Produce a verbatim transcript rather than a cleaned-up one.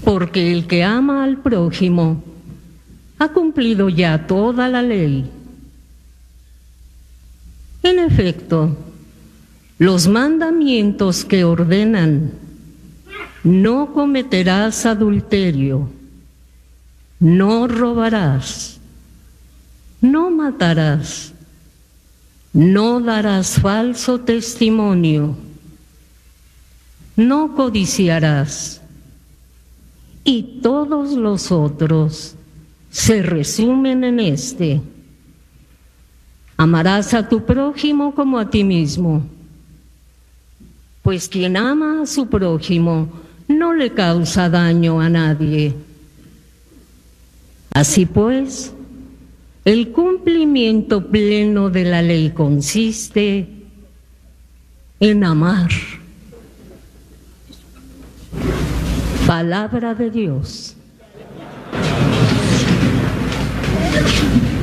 porque el que ama al prójimo ha cumplido ya toda la ley. En efecto, los mandamientos que ordenan: no cometerás adulterio, no robarás, no matarás, no darás falso testimonio, no codiciarás, y todos los otros se resumen en este: amarás a tu prójimo como a ti mismo. Pues quien ama a su prójimo no le causa daño a nadie. Así pues, el cumplimiento pleno de la ley consiste en amar. Palabra de Dios.